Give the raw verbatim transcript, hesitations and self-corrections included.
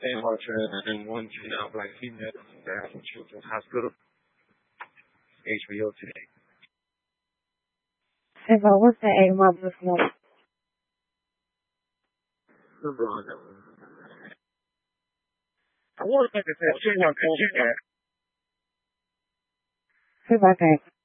and Archer and one juvenile black female at Children's Hospital, H B O today. If I was to aim up this morning. I want to make a suggestion. If I can.